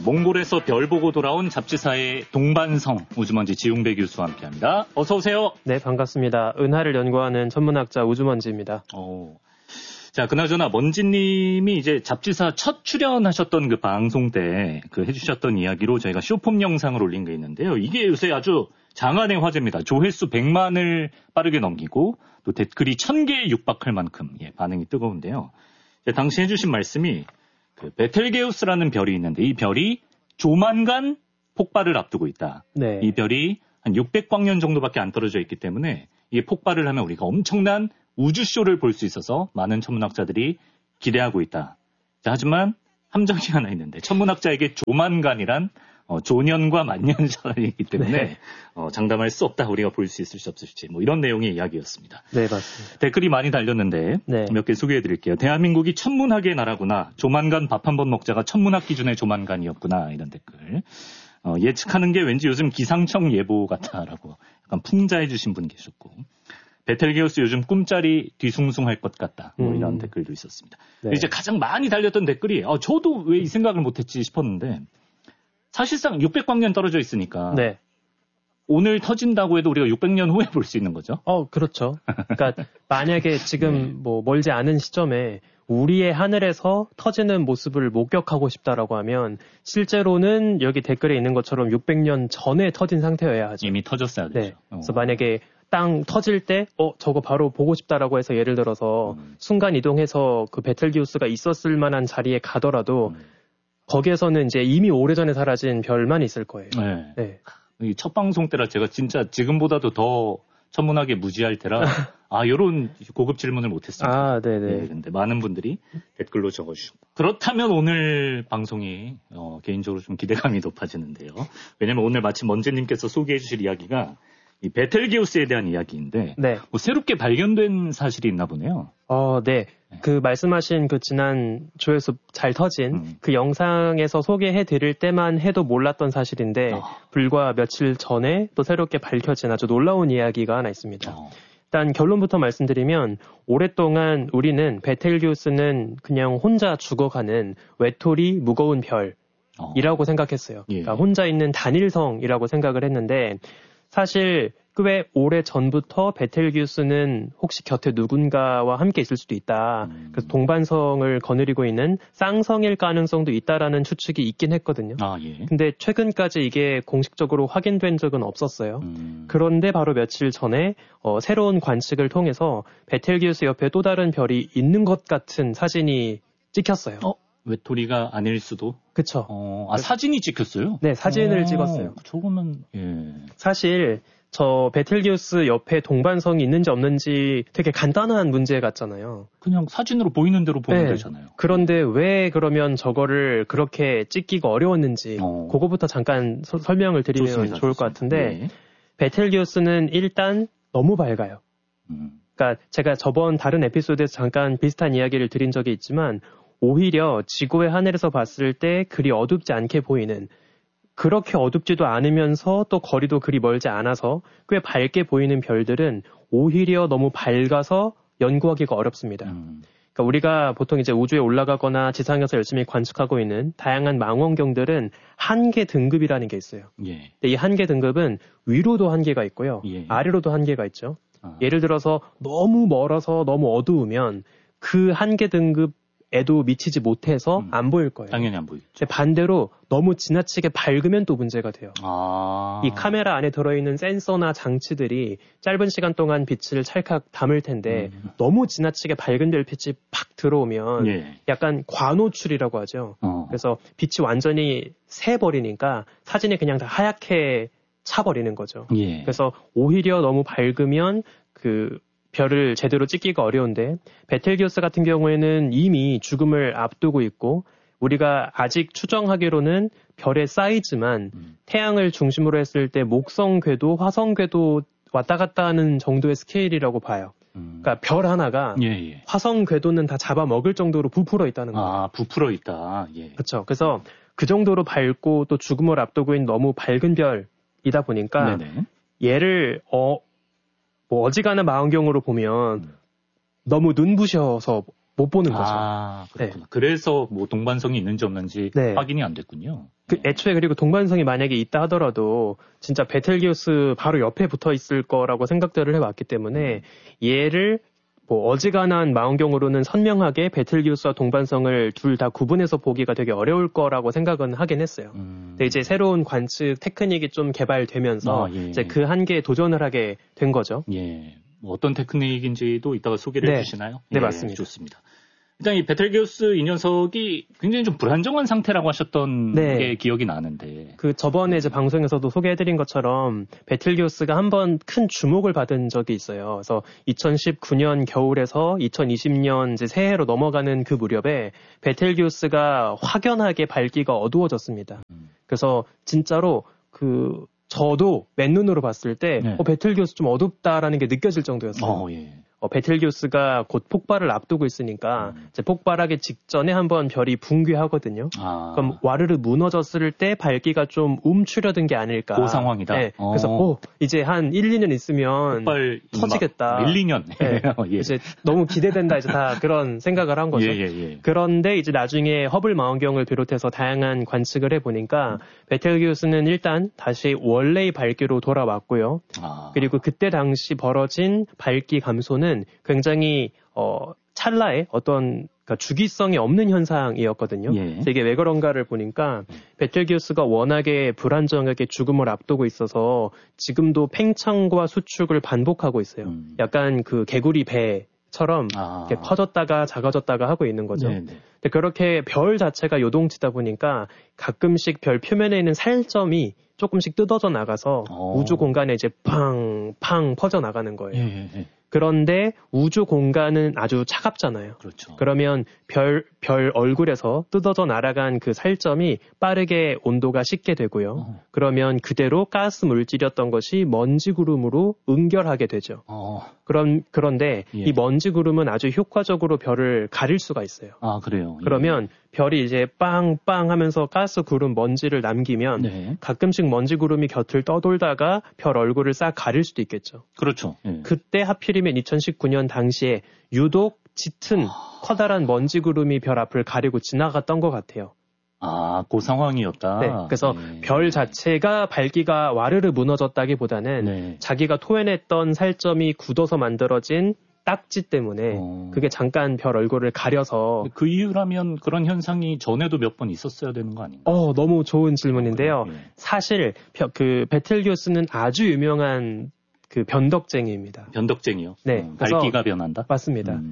몽골에서 별 보고 돌아온 잡지사의 동반성 우주먼지 지웅배 교수와 함께합니다. 어서 오세요. 네, 반갑습니다. 은하를 연구하는 천문학자 우주먼지입니다. 자, 그나저나 먼지님이 이제 잡지사 첫 출연하셨던 그 방송 때 그 해주셨던 이야기로 저희가 쇼폼 영상을 올린 게 있는데요. 이게 요새 아주 장안의 화제입니다. 조회수 100만을 빠르게 넘기고 또 댓글이 1000개에 육박할 만큼 반응이 뜨거운데요. 당시 해주신 말씀이 그 베텔게우스라는 별이 있는데 이 별이 조만간 폭발을 앞두고 있다. 네. 이 별이 한 600광년 정도밖에 안 떨어져 있기 때문에 이게 폭발을 하면 우리가 엄청난 우주쇼를 볼 수 있어서 많은 천문학자들이 기대하고 있다. 자, 하지만 함정이 하나 있는데 천문학자에게 조만간이란 조년과 만년 사이이기 때문에 네. 장담할 수 없다. 우리가 볼 수 있을지 없을지 뭐 이런 내용의 이야기였습니다. 네, 맞습니다. 댓글이 많이 달렸는데 네. 몇 개 소개해드릴게요. 대한민국이 천문학의 나라구나. 조만간 밥 한 번 먹자가 천문학 기준의 조만간이었구나. 이런 댓글. 예측하는 게 왠지 요즘 기상청 예보 같다라고 약간 풍자해 주신 분 계셨고. 베텔게우스 요즘 꿈자리 뒤숭숭할 것 같다. 뭐 이런 댓글도 있었습니다. 네. 이제 가장 많이 달렸던 댓글이 저도 왜 이 생각을 못했지 싶었는데 사실상 600광년 떨어져 있으니까 네. 오늘 오늘 터진다고 해도 우리가 600년 후에 볼 수 있는 거죠. 그렇죠. 그러니까 만약에 지금 네. 뭐 멀지 않은 시점에 우리의 하늘에서 터지는 모습을 목격하고 싶다라고 하면 실제로는 여기 댓글에 있는 것처럼 600년 전에 터진 상태여야 하죠. 이미 터졌어야 되죠. 네. 그래서 만약에 땅 터질 때 저거 바로 보고 싶다라고 해서 예를 들어서 순간 이동해서 그 베텔기우스가 있었을 만한 자리에 가더라도 거기에서는 이제 이미 오래전에 사라진 별만 있을 거예요. 네. 네. 이 첫 방송 때라 제가 진짜 지금보다도 더 천문학에 무지할 때라 요런 고급 질문을 못했습니다. 네네. 근데 많은 분들이 댓글로 적어주시고 그렇다면 오늘 방송이 개인적으로 좀 기대감이 높아지는데요. 왜냐면 오늘 마침 먼제님께서 소개해 주실 이야기가 이 베텔게우스에 대한 이야기인데 네. 뭐 새롭게 발견된 사실이 있나 보네요. 네. 그 말씀하신 그 지난 조회수 잘 터진 그 영상에서 소개해 드릴 때만 해도 몰랐던 사실인데 불과 며칠 전에 또 새롭게 밝혀진 아주 놀라운 이야기가 하나 있습니다. 일단 결론부터 말씀드리면 오랫동안 우리는 베텔게우스는 그냥 혼자 죽어가는 외톨이 무거운 별이라고 생각했어요. 그러니까 혼자 있는 단일성이라고 생각을 했는데 사실 꽤 오래 전부터 베텔기우스는 혹시 곁에 누군가와 함께 있을 수도 있다. 그래서 동반성을 거느리고 있는 쌍성일 가능성도 있다라는 추측이 있긴 했거든요. 근데 최근까지 이게 공식적으로 확인된 적은 없었어요. 그런데 바로 며칠 전에 새로운 관측을 통해서 베텔기우스 옆에 또 다른 별이 있는 것 같은 사진이 찍혔어요. 외톨이가 아닐 수도? 그쵸. 사진이 찍혔어요? 네, 사진을 찍었어요. 저거는, 사실, 저 베텔기우스 옆에 동반성이 있는지 없는지 되게 간단한 문제 같잖아요. 그냥 사진으로 보이는 대로 보면 되잖아요. 그런데 왜 그러면 저거를 그렇게 찍기가 어려웠는지, 그거부터 잠깐 설명을 드리면 좋습니다, 좋을 것 같은데, 베텔기우스는 일단 너무 밝아요. 그러니까 제가 저번 다른 에피소드에서 잠깐 비슷한 이야기를 드린 적이 있지만, 오히려 지구의 하늘에서 봤을 때 그리 어둡지 않게 보이는 그렇게 어둡지도 않으면서 또 거리도 그리 멀지 않아서 꽤 밝게 보이는 별들은 오히려 너무 밝아서 연구하기가 어렵습니다. 그러니까 우리가 보통 이제 우주에 올라가거나 지상에서 열심히 관측하고 있는 다양한 망원경들은 한계 등급이라는 게 있어요. 근데 이 한계 등급은 위로도 한계가 있고요. 아래로도 한계가 있죠. 예를 들어서 너무 멀어서 너무 어두우면 그 한계 등급 에도 미치지 못해서 안 보일 거예요. 당연히 안 보이죠. 반대로 너무 지나치게 밝으면 또 문제가 돼요. 이 카메라 안에 들어있는 센서나 장치들이 짧은 시간 동안 빛을 찰칵 담을 텐데 너무 지나치게 밝은 별빛이 팍 들어오면 약간 과노출이라고 하죠. 그래서 빛이 완전히 새버리니까 사진이 그냥 다 하얗게 차버리는 거죠. 그래서 오히려 너무 밝으면 별을 제대로 찍기가 어려운데 베텔기우스 같은 경우에는 이미 죽음을 앞두고 있고 우리가 아직 추정하기로는 별의 사이즈만 태양을 중심으로 했을 때 목성 궤도, 화성 궤도 왔다 갔다 하는 정도의 스케일이라고 봐요. 그러니까 별 하나가 화성 궤도는 다 잡아먹을 정도로 부풀어 있다는 거예요. 부풀어 있다. 그렇죠. 그래서 그 정도로 밝고 또 죽음을 앞두고 있는 너무 밝은 별이다 보니까 얘를 어지간한 망원경으로 보면 너무 눈부셔서 못 보는 거죠. 아, 그렇구나. 네. 그래서 뭐 동반성이 있는지 없는지 네. 확인이 안 됐군요. 애초에 그리고 동반성이 만약에 있다 하더라도 진짜 베텔기우스 바로 옆에 붙어 있을 거라고 생각들을 해왔기 때문에 얘를 뭐 어지간한 망원경으로는 선명하게 베텔기우스와 동반성을 둘 다 구분해서 보기가 되게 어려울 거라고 생각은 하긴 했어요. 근데 이제 새로운 관측 테크닉이 좀 개발되면서 이제 그 한계에 도전을 하게 된 거죠. 예. 뭐 어떤 테크닉인지도 이따가 소개를 해주시나요? 네, 맞습니다. 좋습니다. 일단 이 베텔기우스 이 녀석이 굉장히 좀 불안정한 상태라고 하셨던 게 기억이 나는데. 그 저번에 이제 방송에서도 소개해드린 것처럼 베텔기우스가 한번 큰 주목을 받은 적이 있어요. 그래서 2019년 겨울에서 2020년 이제 새해로 넘어가는 그 무렵에 베텔기우스가 확연하게 밝기가 어두워졌습니다. 그래서 진짜로 저도 맨눈으로 봤을 때 베텔기우스 좀 어둡다라는 게 느껴질 정도였어요. 베텔기우스가 곧 폭발을 앞두고 있으니까 이제 폭발하기 직전에 한번 별이 붕괴하거든요. 그럼 와르르 무너졌을 때 밝기가 좀 움츠려든 게 아닐까. 그 상황이다. 네. 그래서 이제 한 1, 2년 있으면 터지겠다. 1, 2년. 네. 이제 너무 기대된다. 이제 다 그런 생각을 한 거죠. 그런데 이제 나중에 허블 망원경을 비롯해서 다양한 관측을 해보니까 베텔기우스는 일단 다시 원래의 밝기로 돌아왔고요. 그리고 그때 당시 벌어진 밝기 감소는 굉장히 찰나의 어떤 주기성이 없는 현상이었거든요. 그래서 이게 왜 그런가를 보니까 베텔기우스가 워낙에 불안정하게 죽음을 앞두고 있어서 지금도 팽창과 수축을 반복하고 있어요. 약간 그 개구리 배처럼 이렇게 커졌다가 작아졌다가 하고 있는 거죠. 근데 그렇게 별 자체가 요동치다 보니까 가끔씩 별 표면에 있는 살점이 조금씩 뜯어져 나가서 우주 공간에 이제 팡팡 퍼져 나가는 거예요. 그런데 우주 공간은 아주 차갑잖아요. 그렇죠. 그러면 별 얼굴에서 뜯어져 날아간 그 살점이 빠르게 온도가 식게 되고요. 그러면 그대로 가스 물질이었던 것이 먼지 구름으로 응결하게 되죠. 그런데 이 먼지 구름은 아주 효과적으로 별을 가릴 수가 있어요. 아, 그래요? 그러면 별이 이제 빵빵 하면서 가스 구름 먼지를 남기면 가끔씩 먼지 구름이 곁을 떠돌다가 별 얼굴을 싹 가릴 수도 있겠죠. 그렇죠. 그때 하필이면 2019년 당시에 유독 짙은 커다란 먼지 구름이 별 앞을 가리고 지나갔던 것 같아요. 그 상황이었다. 네, 그래서 별 자체가 밝기가 와르르 무너졌다기보다는 자기가 토해냈던 살점이 굳어서 만들어진 딱지 때문에 그게 잠깐 별 얼굴을 가려서. 그 이유라면 그런 현상이 전에도 몇 번 있었어야 되는 거 아닌가? 너무 좋은 질문인데요. 사실 그 베텔기우스는 아주 유명한 그 변덕쟁이입니다. 변덕쟁이요? 네. 밝기가 변한다? 맞습니다.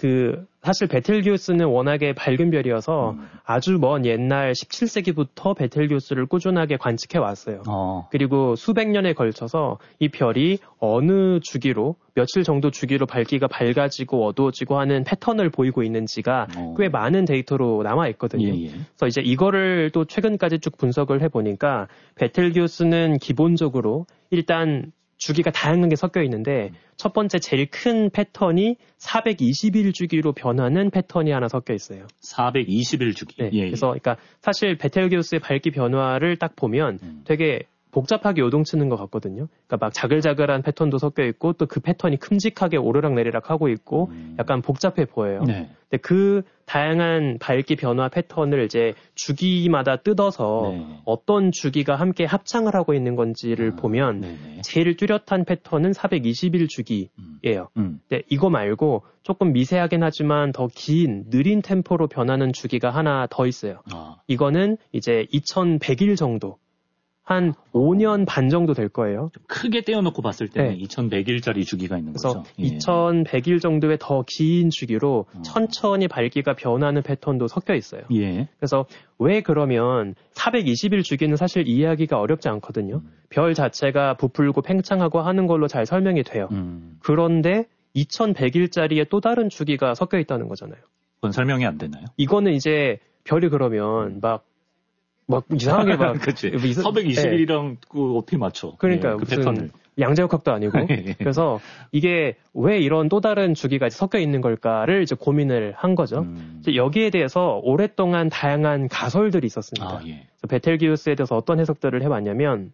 사실 베텔기우스는 워낙에 밝은 별이어서 아주 먼 옛날 17세기부터 베텔기우스를 꾸준하게 관측해 왔어요. 그리고 수백 년에 걸쳐서 이 별이 어느 주기로 며칠 정도 주기로 밝기가 밝아지고 어두워지고 하는 패턴을 보이고 있는지가 꽤 많은 데이터로 남아 있거든요. 그래서 이제 이거를 또 최근까지 쭉 분석을 해보니까 베텔기우스는 기본적으로 일단 주기가 다양하게 섞여 있는데 첫 번째 제일 큰 패턴이 420일 주기로 변하는 패턴이 하나 섞여 있어요. 420일 주기. 네, 그래서 그러니까 사실 베텔기우스의 밝기 변화를 딱 보면 되게 복잡하게 요동치는 것 같거든요. 그러니까 막 자글자글한 패턴도 섞여 있고 또 그 패턴이 큼직하게 오르락내리락 하고 있고 약간 복잡해 보여요. 근데 그 다양한 밝기 변화 패턴을 이제 주기마다 뜯어서 어떤 주기가 함께 합창을 하고 있는 건지를 보면 제일 뚜렷한 패턴은 420일 주기예요. 근데 이거 말고 조금 미세하긴 하지만 더 긴 느린 템포로 변하는 주기가 하나 더 있어요. 이거는 이제 2100일 정도. 한 5년 반 정도 될 거예요. 좀 크게 떼어놓고 봤을 때는 2100일짜리 주기가 있는 그래서 거죠. 2100일 정도의 더 긴 주기로 천천히 밝기가 변하는 패턴도 섞여 있어요. 그래서 왜 그러면 420일 주기는 사실 이해하기가 어렵지 않거든요. 별 자체가 부풀고 팽창하고 하는 걸로 잘 설명이 돼요. 그런데 2100일짜리의 또 다른 주기가 섞여 있다는 거잖아요. 그건 설명이 안 되나요? 이거는 이제 별이 그러면 막 이상하게 막. 그치. 420일이랑 어떻게 맞춰? 그러니까 그 패턴을. 양자역학도 아니고. 그래서 이게 왜 이런 또 다른 주기가 섞여 있는 걸까를 이제 고민을 한 거죠. 여기에 대해서 오랫동안 다양한 가설들이 있었습니다. 그래서 베텔기우스에 대해서 어떤 해석들을 해봤냐면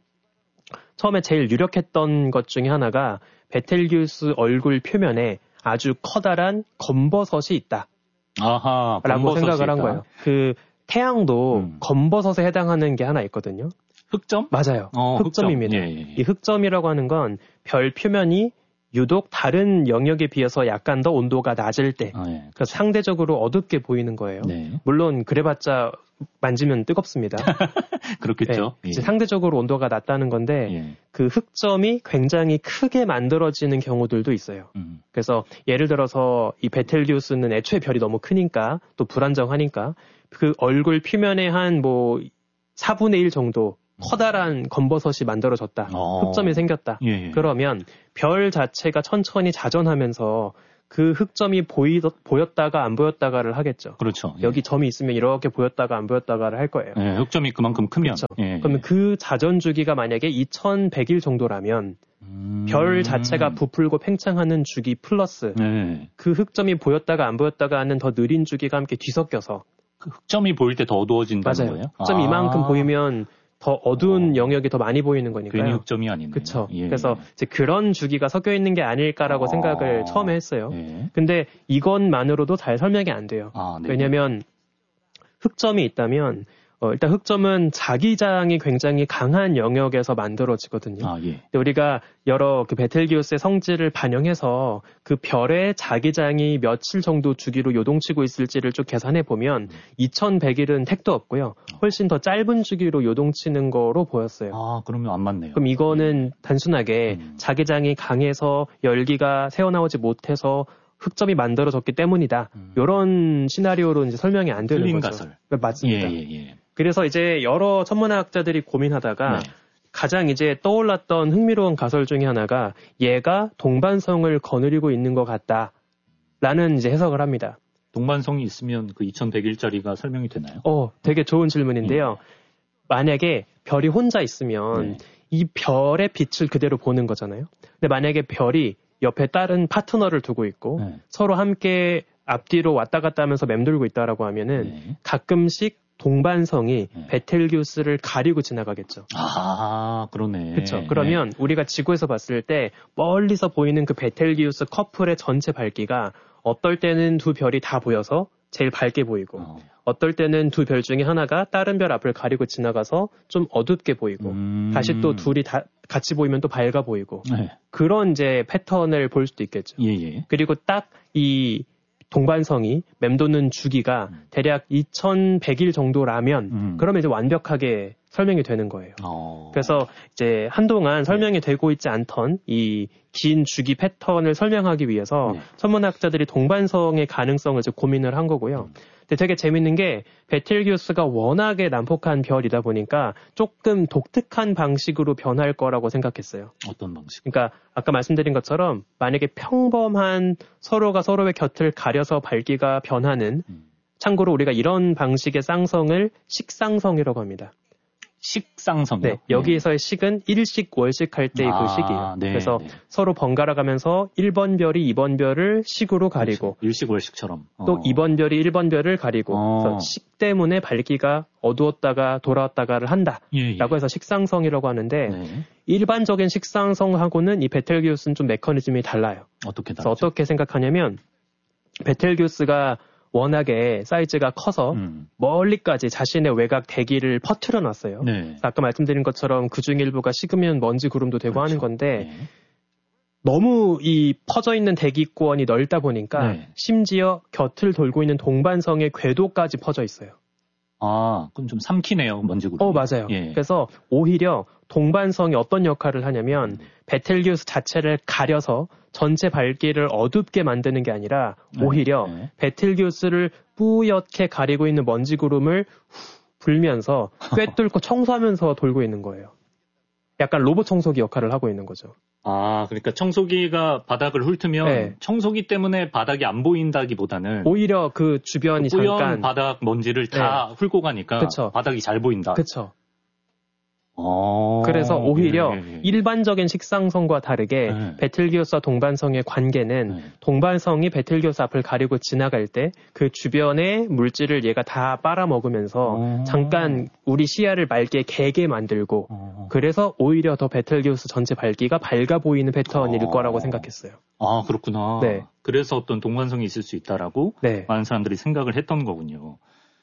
처음에 제일 유력했던 것 중에 하나가 베텔기우스 얼굴 표면에 아주 커다란 검버섯이 있다. 아하, 라고 생각을 한 거예요. 그 태양도 검버섯에 해당하는 게 하나 있거든요. 흑점? 맞아요. 흑점입니다. 흑점. 예. 이 흑점이라고 하는 건 별 표면이 유독 다른 영역에 비해서 약간 더 온도가 낮을 때 그래서 상대적으로 어둡게 보이는 거예요. 네. 물론 그래봤자 만지면 뜨겁습니다. 그렇겠죠. 네, 이제 상대적으로 온도가 낮다는 건데 그 흑점이 굉장히 크게 만들어지는 경우들도 있어요. 그래서 예를 들어서 이 베텔기우스는 애초에 별이 너무 크니까 또 불안정하니까 그 얼굴 표면에 한 뭐 4분의 1 정도 커다란 검버섯이 만들어졌다. 흑점이 생겼다. 그러면 별 자체가 천천히 자전하면서 그 흑점이 보였다가 안 보였다가를 하겠죠. 그렇죠. 여기 점이 있으면 이렇게 보였다가 안 보였다가를 할 거예요. 흑점이 그만큼 크면. 그렇죠. 그러면 그 자전 주기가 만약에 2100일 정도라면 별 자체가 부풀고 팽창하는 주기 플러스 그 흑점이 보였다가 안 보였다가 하는 더 느린 주기가 함께 뒤섞여서 그 흑점이 보일 때 더 어두워진다는 맞아요. 거예요? 흑점이 이만큼 보이면 더 어두운 영역이 더 많이 보이는 거니까요. 괜히 흑점이 아니네요. 그렇죠. 그래서 이제 그런 주기가 섞여 있는 게 아닐까라고 생각을 처음에 했어요. 근데 이것만으로도 잘 설명이 안 돼요. 왜냐하면 흑점이 있다면 일단 흑점은 자기장이 굉장히 강한 영역에서 만들어지거든요. 근데 우리가 여러 그 베텔기우스의 성질을 반영해서 그 별의 자기장이 며칠 정도 주기로 요동치고 있을지를 쭉 계산해 보면 2100일은 택도 없고요. 훨씬 더 짧은 주기로 요동치는 거로 보였어요. 그러면 안 맞네요. 그럼 이거는 단순하게 자기장이 강해서 열기가 새어나오지 못해서 흑점이 만들어졌기 때문이다. 이런 시나리오로 이제 설명이 안 되는 거죠. 가설. 맞습니다. 그래서 이제 여러 천문학자들이 고민하다가 가장 이제 떠올랐던 흥미로운 가설 중에 하나가 얘가 동반성을 거느리고 있는 것 같다라는 이제 해석을 합니다. 동반성이 있으면 그 2100일짜리가 설명이 되나요? 되게 좋은 질문인데요. 만약에 별이 혼자 있으면 이 별의 빛을 그대로 보는 거잖아요. 근데 만약에 별이 옆에 다른 파트너를 두고 있고 서로 함께 앞뒤로 왔다 갔다 하면서 맴돌고 있다라고 하면은 가끔씩 동반성이 베텔기우스를 가리고 지나가겠죠. 그러네. 그렇죠. 그러면 우리가 지구에서 봤을 때 멀리서 보이는 그 베텔기우스 커플의 전체 밝기가 어떨 때는 두 별이 다 보여서 제일 밝게 보이고 어떨 때는 두 별 중에 하나가 다른 별 앞을 가리고 지나가서 좀 어둡게 보이고 다시 또 둘이 다 같이 보이면 또 밝아 보이고 그런 이제 패턴을 볼 수도 있겠죠. 그리고 딱 이 동반성이 맴도는 주기가 대략 2100일 정도라면 그러면 이제 완벽하게 설명이 되는 거예요. 그래서 이제 한동안 설명이 되고 있지 않던 이 긴 주기 패턴을 설명하기 위해서 천문학자들이 동반성의 가능성을 이제 고민을 한 거고요. 근데 되게 재밌는 게 베텔기우스가 워낙에 난폭한 별이다 보니까 조금 독특한 방식으로 변할 거라고 생각했어요. 어떤 방식? 그러니까 아까 말씀드린 것처럼 만약에 평범한 서로가 서로의 곁을 가려서 밝기가 변하는 참고로 우리가 이런 방식의 쌍성을 식쌍성이라고 합니다. 식쌍성이요? 네, 여기에서의 식은 일식, 월식 할 때의 그 식이에요. 그래서 서로 번갈아 가면서 1번 별이 2번 별을 식으로 가리고 일식, 월식처럼. 또 2번 별이 1번 별을 가리고 그래서 식 때문에 밝기가 어두웠다가 돌아왔다가를 한다라고 해서 식쌍성이라고 하는데 일반적인 식쌍성하고는 이 베텔기우스는 좀 메커니즘이 달라요. 어떻게 달라요? 어떻게 생각하냐면 베텔기우스가 워낙에 사이즈가 커서 멀리까지 자신의 외곽 대기를 퍼뜨려 놨어요. 아까 말씀드린 것처럼 그중 일부가 식으면 먼지 구름도 되고 하는 건데 너무 이 퍼져 있는 대기권이 넓다 보니까 심지어 곁을 돌고 있는 동반성의 궤도까지 퍼져 있어요. 그럼 좀 삼키네요, 먼지 구름. 맞아요. 그래서 오히려 동반성이 어떤 역할을 하냐면 베텔기우스 자체를 가려서 전체 밝기를 어둡게 만드는 게 아니라 오히려 베텔기우스를 뿌옇게 가리고 있는 먼지 구름을 불면서 꿰뚫고 청소하면서 돌고 있는 거예요. 약간 로봇 청소기 역할을 하고 있는 거죠. 그러니까 청소기가 바닥을 훑으면 청소기 때문에 바닥이 안 보인다기보다는 오히려 그 주변이 그 뿌연 잠깐 바닥 먼지를 다 훑고 가니까 바닥이 잘 보인다. 그렇죠. 그래서 오히려 일반적인 식상성과 다르게 베텔기우스와 동반성의 관계는 동반성이 베텔기우스 앞을 가리고 지나갈 때 그 주변의 물질을 얘가 다 빨아먹으면서 잠깐 우리 시야를 맑게 개게 만들고 그래서 오히려 더 베텔게우스 전체 밝기가 밝아 보이는 패턴일 거라고 생각했어요. 아, 그렇구나. 네. 그래서 어떤 동반성이 있을 수 있다라고 네. 많은 사람들이 생각을 했던 거군요.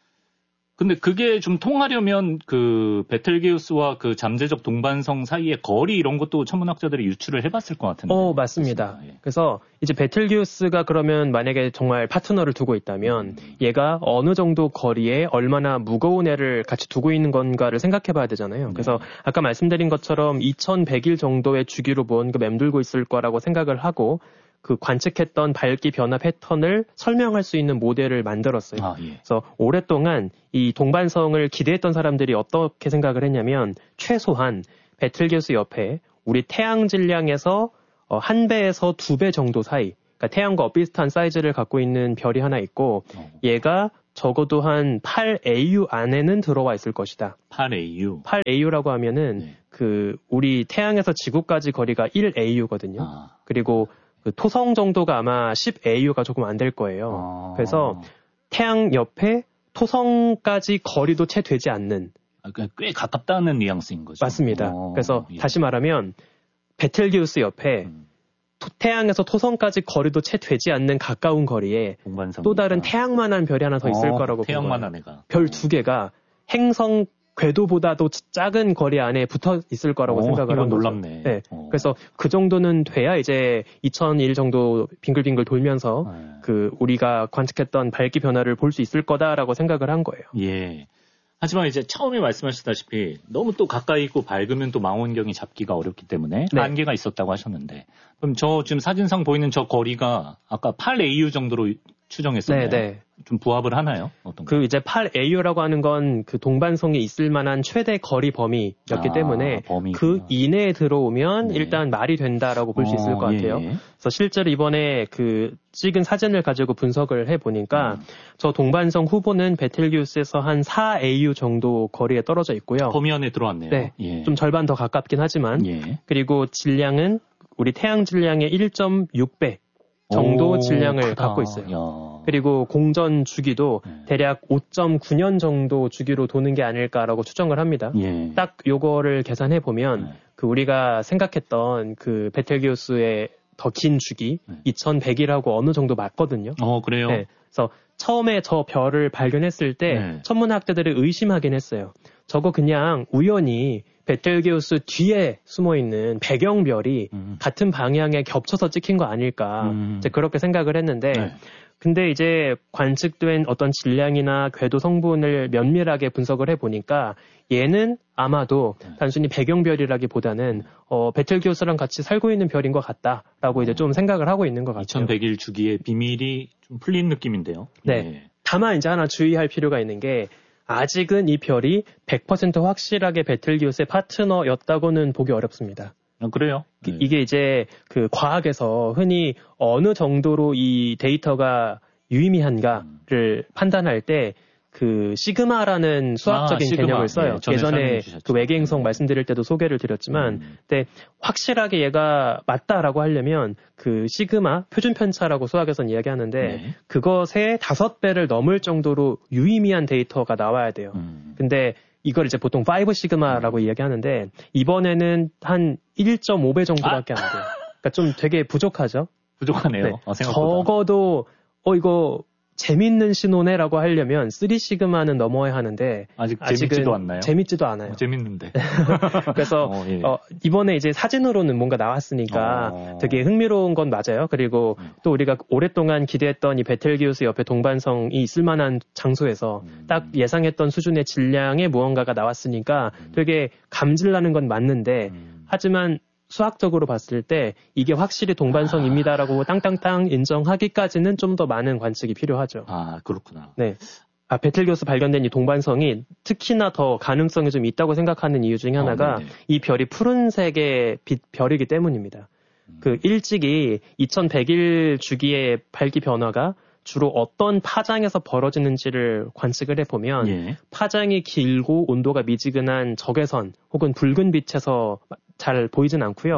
근데 그게 좀 통하려면 그 베텔게우스와 그 잠재적 동반성 사이의 거리 이런 것도 천문학자들이 유추를 해봤을 것 같은데. 맞습니다. 예. 그래서 이제 베텔게우스가 그러면 만약에 정말 파트너를 두고 있다면 얘가 어느 정도 거리에 얼마나 무거운 애를 같이 두고 있는 건가를 생각해봐야 되잖아요. 그래서 아까 말씀드린 것처럼 2100일 정도의 주기로 뭔가 맴돌고 있을 거라고 생각을 하고 그 관측했던 밝기 변화 패턴을 설명할 수 있는 모델을 만들었어요. 아, 예. 그래서 오랫동안 이 동반성을 기대했던 사람들이 어떻게 생각을 했냐면 최소한 베텔게우스 옆에 우리 태양 질량에서 1배에서 2배 정도 사이, 그러니까 태양과 비슷한 사이즈를 갖고 있는 별이 하나 있고 얘가 적어도 한 8AU 안에는 들어와 있을 것이다. 8AU. 8AU라고 하면은 그 우리 태양에서 지구까지 거리가 1AU거든요. 그리고 그 토성 정도가 아마 10AU가 조금 안 될 거예요. 그래서 태양 옆에 토성까지 거리도 채 되지 않는. 꽤 가깝다는 뉘앙스인 거죠. 맞습니다. 그래서 다시 말하면 베텔게우스 옆에 태양에서 토성까지 거리도 채 되지 않는 가까운 거리에 또 다른 태양만한 별이 하나 더 있을 거라고 태양만한 애가. 별 2개가 행성 궤도보다도 작은 거리 안에 붙어 있을 거라고 생각을 한 거죠. 놀랍네. 네. 그래서 그 정도는 돼야 이제 2001 정도 빙글빙글 돌면서 그 우리가 관측했던 밝기 변화를 볼 수 있을 거다라고 생각을 한 거예요. 예. 하지만 이제 처음에 말씀하셨다시피 너무 또 가까이 있고 밝으면 또 망원경이 잡기가 어렵기 때문에 한계가 있었다고 하셨는데 그럼 저 지금 사진상 보이는 저 거리가 아까 8AU 정도로 추정했었나요? 네. 좀 부합을 하나요? 어떤 그 이제 8AU라고 하는 건 그 동반성이 있을 만한 최대 거리 범위였기 때문에 그 이내에 들어오면 일단 말이 된다라고 볼 수 있을 것 같아요. 그래서 실제로 이번에 그 찍은 사진을 가지고 분석을 해보니까 저 동반성 후보는 베텔게우스에서 한 4AU 정도 거리에 떨어져 있고요. 범위 안에 들어왔네요. 네. 좀 절반 더 가깝긴 하지만 그리고 질량은 우리 태양 질량의 1.6배 정도 질량을 갖고 있어요. 그리고 공전 주기도 대략 5.9년 정도 주기로 도는 게 아닐까라고 추정을 합니다. 딱 요거를 계산해 보면 그 우리가 생각했던 그 베텔게우스의 더 긴 주기 2100이라고 어느 정도 맞거든요. 그래요? 네. 그래서 처음에 저 별을 발견했을 때 천문학자들이 의심하긴 했어요. 저거 그냥 우연히 베텔게우스 뒤에 숨어있는 배경별이 같은 방향에 겹쳐서 찍힌 거 아닐까 이제 그렇게 생각을 했는데 근데 이제 관측된 어떤 질량이나 궤도 성분을 면밀하게 분석을 해보니까 얘는 아마도 단순히 배경별이라기보다는 베텔게우스랑 같이 살고 있는 별인 것 같다라고 이제 좀 생각을 하고 있는 것 같아요. 2100일 주기의 비밀이 좀 풀린 느낌인데요. 네. 다만 이제 하나 주의할 필요가 있는 게 아직은 이 별이 100% 확실하게 베텔게우스의 파트너였다고는 보기 어렵습니다. 그래요? 이게 이제 그 과학에서 흔히 어느 정도로 이 데이터가 유의미한가를 판단할 때 그 시그마라는 수학적인 개념을 써요. 예전에 그 외계행성 말씀드릴 때도 소개를 드렸지만, 근데 확실하게 얘가 맞다라고 하려면 그 시그마 표준 편차라고 수학에서는 이야기하는데 그것의 5배를 넘을 정도로 유의미한 데이터가 나와야 돼요. 근데 이걸 이제 보통 5 시그마라고 이야기하는데 이번에는 한 1.5배 정도밖에 안 돼요. 그러니까 좀 되게 부족하죠. 부족하네요. 네. 생각보다. 적어도 이거 재밌는 신호네라고 하려면 3 시그마는 넘어야 하는데 아직은 재밌지도 않나요? 재밌지도 않아요. 재밌는데. 그래서 이번에 이제 사진으로는 뭔가 나왔으니까 되게 흥미로운 건 맞아요. 그리고 또 우리가 오랫동안 기대했던 이 베텔게우스 옆에 동반성이 있을 만한 장소에서 딱 예상했던 수준의 질량의 무언가가 나왔으니까 되게 감질나는 건 맞는데 하지만 수학적으로 봤을 때 이게 확실히 동반성입니다라고 땅땅땅 인정하기까지는 좀 더 많은 관측이 필요하죠. 그렇구나. 네. 베텔게우스 발견된 이 동반성이 특히나 더 가능성이 좀 있다고 생각하는 이유 중에 하나가 이 별이 푸른색의 별이기 때문입니다. 그 일찍이 2100일 주기의 밝기 변화가 주로 어떤 파장에서 벌어지는지를 관측을 해보면 파장이 길고 온도가 미지근한 적외선 혹은 붉은 빛에서 잘 보이진 않고요.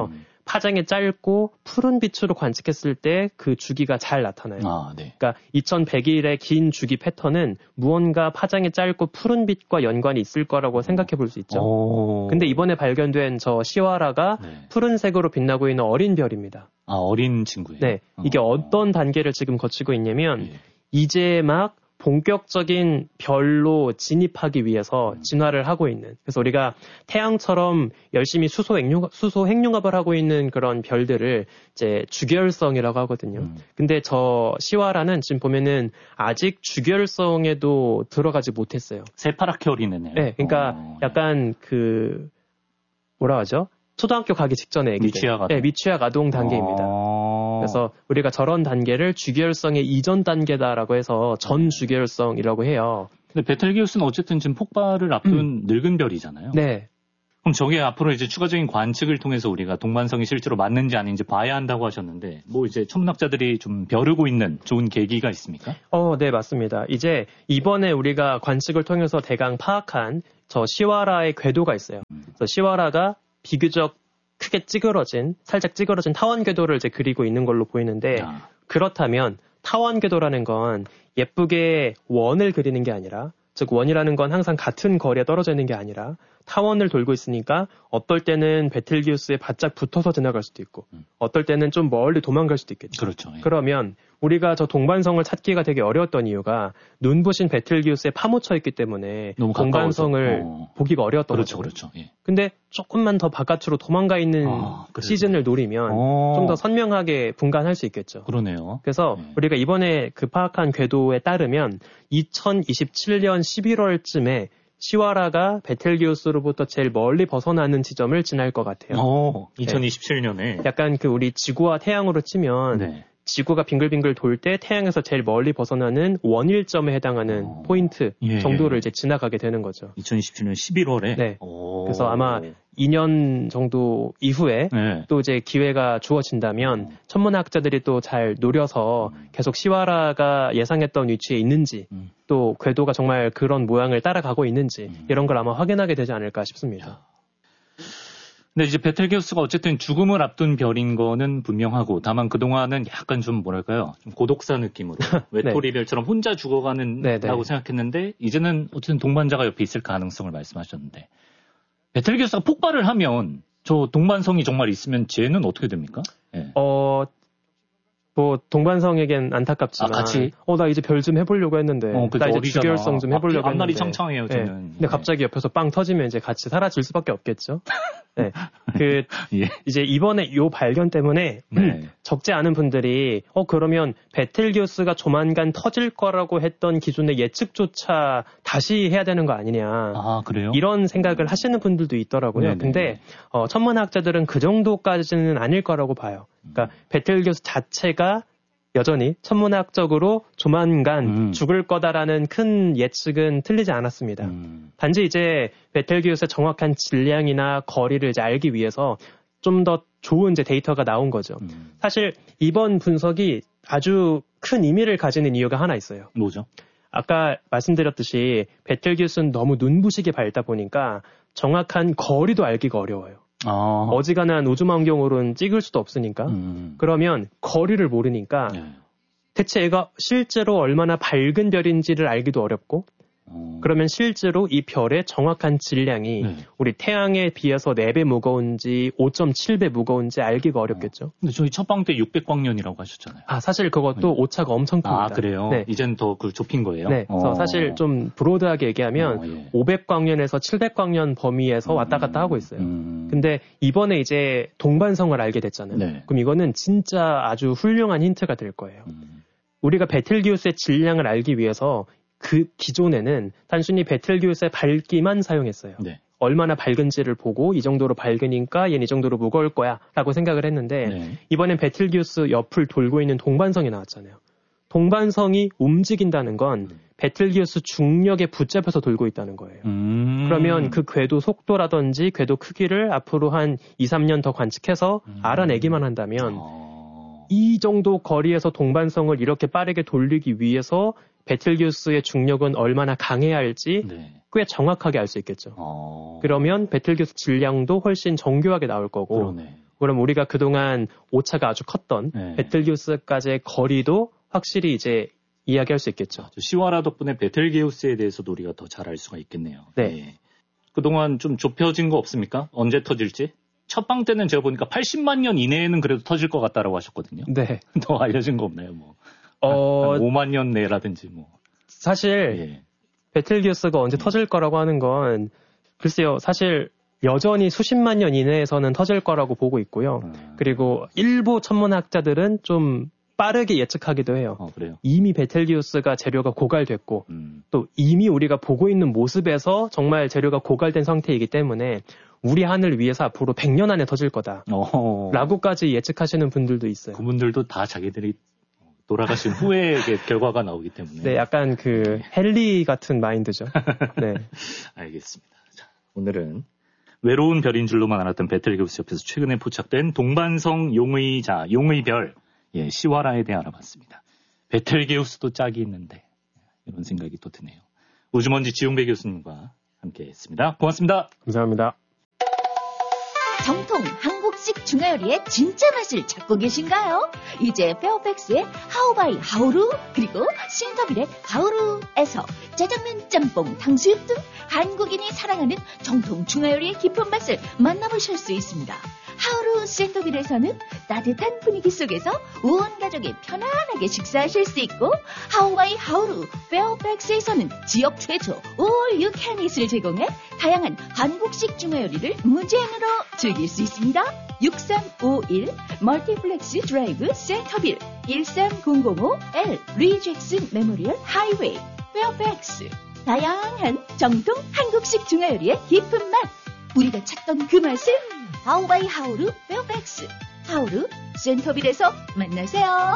파장이 짧고 푸른 빛으로 관측했을 때 그 주기가 잘 나타나요. 아, 네. 그러니까 2100일의 긴 주기 패턴은 무언가 파장이 짧고 푸른 빛과 연관이 있을 거라고 생각해 볼 수 있죠. 근데 이번에 발견된 저 시와라가 네. 푸른색으로 빛나고 있는 어린 별입니다. 아, 어린 친구예요? 네. 이게 어떤 단계를 지금 거치고 있냐면 예. 이제 막 본격적인 별로 진입하기 위해서 진화를 하고 있는. 그래서 우리가 태양처럼 열심히 수소 핵융합을 하고 있는 그런 별들을 이제 주결성이라고 하거든요. 근데 저 시와라는 지금 보면은 아직 주결성에도 들어가지 못했어요. 새파랗게 어린 애네요. 네, 그러니까 약간 그 뭐라 하죠? 초등학교 가기 직전에 애기들. 미취학 아동. 네, 미취학 아동 단계입니다. 그래서 우리가 저런 단계를 주결성의 이전 단계다라고 해서 전 주결성이라고 해요. 근데 베텔게우스는 어쨌든 지금 폭발을 앞둔 늙은 별이잖아요. 네. 그럼 저게 앞으로 이제 추가적인 관측을 통해서 우리가 동반성이 실제로 맞는지 아닌지 봐야 한다고 하셨는데, 뭐 이제 천문학자들이 좀 벼르고 있는 좋은 계기가 있습니까? 네, 맞습니다. 이제 이번에 우리가 관측을 통해서 대강 파악한 저 시와라의 궤도가 있어요. 그래서 시와라가 비교적 크게 살짝 찌그러진 타원 궤도를 이제 그리고 있는 걸로 보이는데, 그렇다면 타원 궤도라는 건 예쁘게 원을 그리는 게 아니라, 즉 원이라는 건 항상 같은 거리에 떨어져 있는 게 아니라 타원을 돌고 있으니까 어떨 때는 베텔기우스에 바짝 붙어서 지나갈 수도 있고 어떨 때는 좀 멀리 도망갈 수도 있겠죠. 그렇죠. 예. 그러면 우리가 저 동반성을 찾기가 되게 어려웠던 이유가 눈부신 베텔기우스에 파묻혀 있기 때문에 동반성을 보기가 어려웠던 거죠. 그렇죠. 예. 근데 조금만 더 바깥으로 도망가 있는 시즌을 노리면 좀 더 선명하게 분간할 수 있겠죠. 그러네요. 그래서 우리가 이번에 그 파악한 궤도에 따르면 2027년 11월쯤에 시와라가 베텔기우스로부터 제일 멀리 벗어나는 지점을 지날 것 같아요. 2027년에. 약간 그 우리 지구와 태양으로 치면 네. 지구가 빙글빙글 돌 때 태양에서 제일 멀리 벗어나는 원일점에 해당하는 포인트 정도를 이제 지나가게 되는 거죠. 2027년 11월에? 네. 그래서 아마 2년 정도 이후에 또 이제 기회가 주어진다면 천문학자들이 또 잘 노려서 계속 시와라가 예상했던 위치에 있는지 또 궤도가 정말 그런 모양을 따라가고 있는지 이런 걸 아마 확인하게 되지 않을까 싶습니다. 근데 이제 베텔게우스가 어쨌든 죽음을 앞둔 별인 거는 분명하고 다만 그동안은 약간 좀 뭐랄까요? 좀 고독사 느낌으로 외톨이별처럼 혼자 죽어가는 라고 생각했는데 이제는 어쨌든 동반자가 옆에 있을 가능성을 말씀하셨는데 베텔게우스가 폭발을 하면 저 동반성이 정말 있으면 쟤는 어떻게 됩니까? 네. 뭐 동반성에겐 안타깝지만 같이? 나 이제 별 좀 해보려고 했는데 나 이제 주결성 좀 해보려고 했는데 앞날이 창창해요 저는. 근데 갑자기 옆에서 빵 터지면 이제 같이 사라질 수밖에 없겠죠. 네. 이제 이번에 요 발견 때문에 적지 않은 분들이 그러면 베텔기우스가 조만간 터질 거라고 했던 기존의 예측조차 다시 해야 되는 거 아니냐. 아, 그래요? 이런 생각을 하시는 분들도 있더라고요. 네네. 근데 천문학자들은 그 정도까지는 아닐 거라고 봐요. 그러니까 베텔기우스 자체가 여전히 천문학적으로 조만간 죽을 거다라는 큰 예측은 틀리지 않았습니다. 단지 이제 베텔기우스의 정확한 질량이나 거리를 이제 알기 위해서 좀 더 좋은 이제 데이터가 나온 거죠. 사실 이번 분석이 아주 큰 의미를 가지는 이유가 하나 있어요. 뭐죠? 아까 말씀드렸듯이 베텔기우스는 너무 눈부시게 밝다 보니까 정확한 거리도 알기가 어려워요. 어지간한 우주망원경으로는 찍을 수도 없으니까 그러면 거리를 모르니까 대체 얘가 실제로 얼마나 밝은 별인지를 알기도 어렵고 그러면 실제로 이 별의 정확한 질량이 우리 태양에 비해서 4배 무거운지 5.7배 무거운지 알기가 어렵겠죠. 근데 저희 첫방 때 600광년이라고 하셨잖아요. 사실 그것도 오차가 엄청 큽니다. 그래요? 네. 이제는 더 그걸 좁힌 거예요? 네. 그래서 사실 좀 브로드하게 얘기하면 500광년에서 700광년 범위에서 왔다 갔다 하고 있어요. 근데 이번에 이제 동반성을 알게 됐잖아요. 그럼 이거는 진짜 아주 훌륭한 힌트가 될 거예요. 우리가 베텔기우스의 질량을 알기 위해서 그 기존에는 단순히 베텔기우스의 밝기만 사용했어요. 얼마나 밝은지를 보고 이 정도로 밝으니까 얘는 이 정도로 무거울 거야 라고 생각을 했는데 이번엔 베텔기우스 옆을 돌고 있는 동반성이 나왔잖아요. 동반성이 움직인다는 건 베텔기우스 중력에 붙잡혀서 돌고 있다는 거예요. 그러면 그 궤도 속도라든지 궤도 크기를 앞으로 한 2, 3년 더 관측해서 알아내기만 한다면 이 정도 거리에서 동반성을 이렇게 빠르게 돌리기 위해서 베텔기우스의 중력은 얼마나 강해야 할지 꽤 정확하게 알 수 있겠죠. 그러면 베텔기우스 질량도 훨씬 정교하게 나올 거고 그럼 우리가 그동안 오차가 아주 컸던 네. 베틀기우스까지의 거리도 확실히 이제 이야기할 수 있겠죠. 시와라 덕분에 베텔게우스에 대해서도 우리가 더 잘 알 수가 있겠네요. 네. 예. 그동안 좀 좁혀진 거 없습니까? 언제 터질지? 첫 방 때는 제가 보니까 80만 년 이내에는 그래도 터질 것 같다라고 하셨거든요. 네. 더 알려진 거 없나요? 뭐. 한 5만 년 내라든지 뭐. 사실 예. 베텔기우스가 언제 터질 거라고 하는 건 글쎄요. 사실 여전히 수십만 년 이내에서는 터질 거라고 보고 있고요. 그리고 일부 천문학자들은 좀 빠르게 예측하기도 해요. 그래요? 이미 베텔기우스가 재료가 고갈됐고 또 이미 우리가 보고 있는 모습에서 정말 재료가 고갈된 상태이기 때문에 우리 하늘 위에서 앞으로 100년 안에 터질 거다. 라고까지 예측하시는 분들도 있어요. 그분들도 다 자기들이 돌아가신 후에 결과가 나오기 때문에. 네, 약간 헨리 같은 마인드죠. 네. 알겠습니다. 자, 오늘은 외로운 별인 줄로만 알았던 베텔게우스 옆에서 최근에 포착된 동반성 용의 별, 시와라에 대해 알아봤습니다. 베텔게우스도 짝이 있는데 이런 생각이 또 드네요. 우주먼지 지용배 교수님과 함께했습니다. 고맙습니다. 감사합니다. 정통 한국식 중화요리의 진짜 맛을 찾고 계신가요? 이제 페어팩스의 하우바이 하우루 그리고 신더빌의 하우루에서 짜장면, 짬뽕, 탕수육 등 한국인이 사랑하는 정통 중화요리의 깊은 맛을 만나보실 수 있습니다. 하우루 신더빌에서는 따뜻한 분위기 속에서 온 가족이 편안하게 식사하실 수 있고 하우바이 하우루 페어팩스에서는 지역 최초 All You Can Eat을 제공해 다양한 한국식 중화요리를 무제한으로 즐길 수 있습니다. 6351 멀티플렉스 드라이브 센터빌 13005L 리잭슨 메모리얼 하이웨이 페어팩스 다양한 정통 한국식 중화요리의 깊은 맛 우리가 찾던 그 맛을 하우바이 하우루 페어팩스 하우루 센터빌에서 만나세요.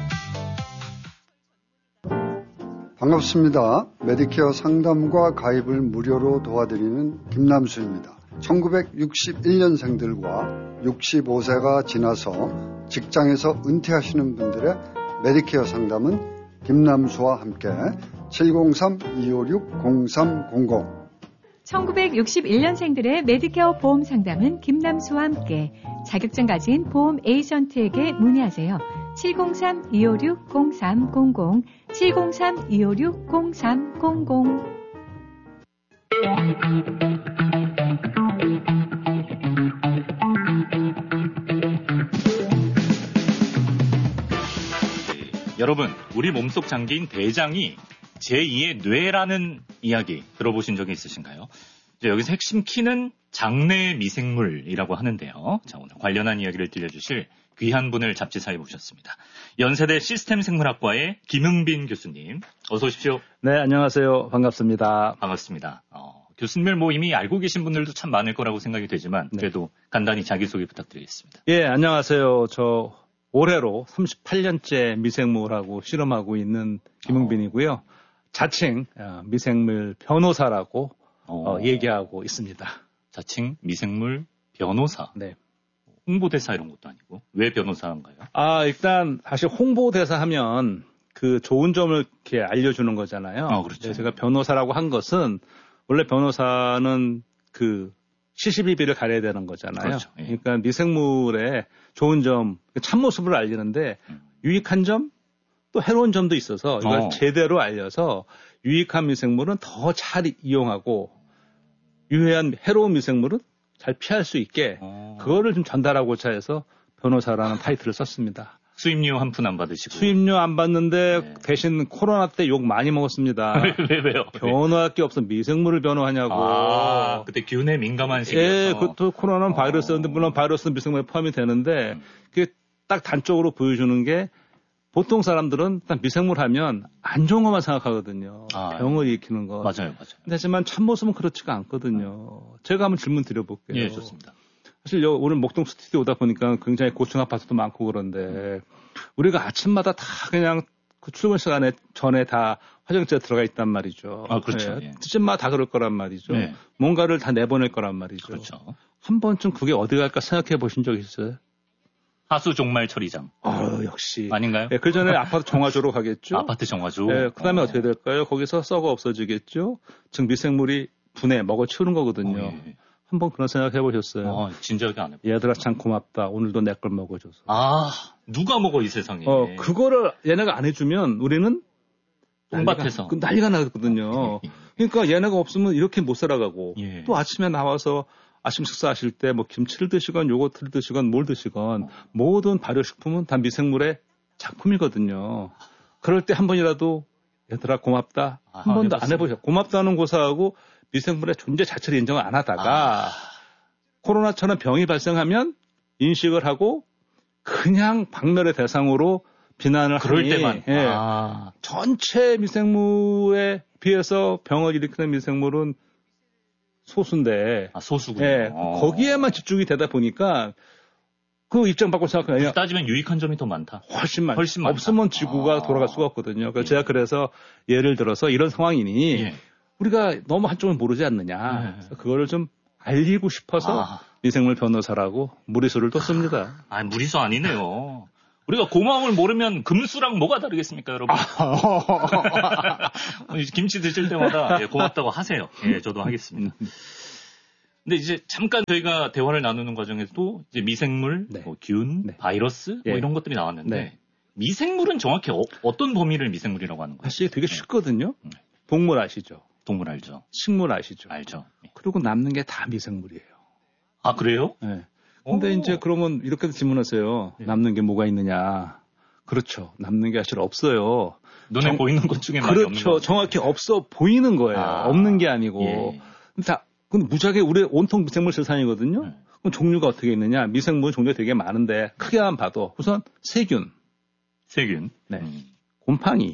반갑습니다. 메디케어 상담과 가입을 무료로 도와드리는 김남수입니다. 1961년생들과 65세가 지나서 직장에서 은퇴하시는 분들의 메디케어 상담은 김남수와 함께 703-256-0300 1961년생들의 메디케어 보험 상담은 김남수와 함께 자격증 가진 보험 에이전트에게 문의하세요. 703-256-0300 703-256-0300 여러분, 우리 몸속 장기인 대장이 제2의 뇌라는 이야기 들어보신 적이 있으신가요? 여기서 핵심 키는 장내 미생물이라고 하는데요. 자, 오늘 관련한 이야기를 들려주실 귀한 분을 잡지사에 모셨습니다. 연세대 시스템생물학과의 김흥빈 교수님, 어서 오십시오. 네, 안녕하세요. 반갑습니다. 반갑습니다. 교수님을 이미 알고 계신 분들도 참 많을 거라고 생각이 되지만 그래도 간단히 자기소개 부탁드리겠습니다. 예, 안녕하세요. 저 올해로 38년째 미생물하고 실험하고 있는 김흥빈이고요. 자칭 미생물 변호사라고 얘기하고 있습니다. 자칭 미생물 변호사. 네. 홍보대사 이런 것도 아니고 왜 변호사인가요? 일단 사실 홍보대사 하면 그 좋은 점을 이렇게 알려주는 거잖아요. 그렇죠. 제가 변호사라고 한 것은 원래 변호사는 그 시시비비를 가려야 되는 거잖아요. 그렇죠. 예. 그러니까 미생물의 좋은 점, 참모습을 알리는데 유익한 점, 또 해로운 점도 있어서 이걸 제대로 알려서 유익한 미생물은 더 잘 이용하고 유해한 해로운 미생물은 잘 피할 수 있게 그거를 좀 전달하고자 해서 변호사라는 타이틀을 썼습니다. 수임료 한 푼 안 받으시고. 수임료 안 받는데 네. 대신 코로나 때 욕 많이 먹었습니다. 왜요? 변호할 게 없어 미생물을 변호하냐고. 그때 균에 민감한 시기였어. 예, 그것도 코로나는 바이러스였는데 물론 바이러스는 미생물에 포함이 되는데 그게 딱 단적으로 보여주는 게 보통 사람들은 딱 미생물 하면 안 좋은 것만 생각하거든요. 병을 일으키는 거. 맞아요. 하지만 참모습은 그렇지가 않거든요. 제가 한번 질문 드려볼게요. 예, 좋습니다. 사실 오늘 목동 스튜디오 오다 보니까 굉장히 고층 아파트도 많고 그런데 우리가 아침마다 다 그냥 그 출근 시간에 전에 다 화장실에 들어가 있단 말이죠. 그렇죠. 네. 집마다 다 그럴 거란 말이죠. 네. 뭔가를 다 내보낼 거란 말이죠. 그렇죠. 한 번쯤 그게 어디 갈까 생각해 보신 적 있어요? 하수 종말 처리장. 역시. 아닌가요? 네, 그 전에 아파트 정화조로 가겠죠. 아파트 정화조. 네, 그 다음에 어떻게 될까요? 거기서 썩어 없어지겠죠. 즉 미생물이 분해, 먹어 치우는 거거든요. 예. 한번 그런 생각 해보셨어요? 진작에 안 해봤어요. 얘들아 참 고맙다. 오늘도 내 걸 먹어줘서. 누가 먹어 이 세상에. 그거를 얘네가 안 해주면 우리는 똥밭에서 난리가 나거든요. 그러니까 얘네가 없으면 이렇게 못 살아가고 예. 또 아침에 나와서 아침 식사하실 때 뭐 김치를 드시건 요거트를 드시건 뭘 드시건 모든 발효식품은 다 미생물의 작품이거든요. 그럴 때 한 번이라도 얘들아 고맙다. 한 번도 안 해보셨어요. 고맙다는 고사하고 미생물의 존재 자체를 인정을 안 하다가 코로나처럼 병이 발생하면 인식을 하고 그냥 박멸의 대상으로 비난을 그럴 하니 때만. 전체 미생물에 비해서 병을 일으키는 미생물은 소수인데 소수군요. 거기에만 집중이 되다 보니까 그 입장 바꿔 생각하면 따지면 유익한 점이 더 많다. 훨씬 많다. 훨씬 많다. 없으면 지구가 돌아갈 수가 없거든요. 그래서 제가 그래서 예를 들어서 이런 상황이니 우리가 너무 한쪽을 모르지 않느냐. 그래서 그거를 좀 알리고 싶어서 미생물 변호사라고 무리수를 뒀습니다. 무리수 아니네요. 우리가 고마움을 모르면 금수랑 뭐가 다르겠습니까, 여러분? 김치 드실 때마다 고맙다고 하세요. 저도 하겠습니다. 근데 이제 잠깐 저희가 대화를 나누는 과정에서도 이제 미생물, 균, 바이러스 이런 것들이 나왔는데 미생물은 정확히 어떤 범위를 미생물이라고 하는 거예요? 사실 되게 쉽거든요. 동물 아시죠? 동물 알죠. 식물 아시죠? 알죠. 그리고 남는 게 다 미생물이에요. 그래요? 네. 근데 이제 그러면 이렇게도 질문하세요. 남는 게 뭐가 있느냐? 그렇죠. 남는 게 사실 없어요. 눈에 보이는 것 중에 많이 그렇죠. 없는 거. 정확히 없어 보이는 거예요. 없는 게 아니고. 근데 무지하게 우리 온통 미생물 세상이거든요. 그럼 종류가 어떻게 있느냐? 미생물 종류가 되게 많은데 크게만 봐도 우선 세균. 네. 곰팡이.